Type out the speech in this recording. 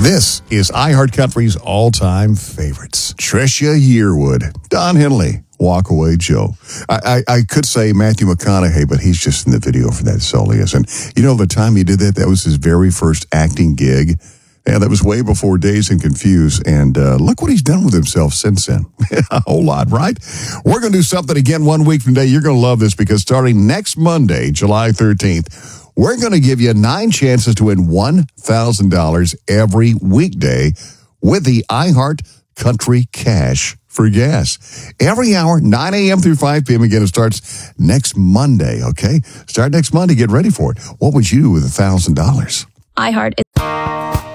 This is iHeartCountry's all-time favorites. Trisha Yearwood, Don Henley, Walk Away Joe. I could say Matthew McConaughey, but he's just in the video for that, so he is. And you know, the time he did that was his very first acting gig. Yeah, that was way before Dazed and Confused. And look what he's done with himself since then. A whole lot, right? We're going to do something again 1 week from today. You're going to love this because starting next Monday, July 13th, we're going to give you 9 chances to win $1,000 every weekday with the iHeart Country Cash for Gas. Every hour, 9 a.m. through 5 p.m. Again, it starts next Monday, okay? Start next Monday. Get ready for it. What would you do with $1,000? iHeart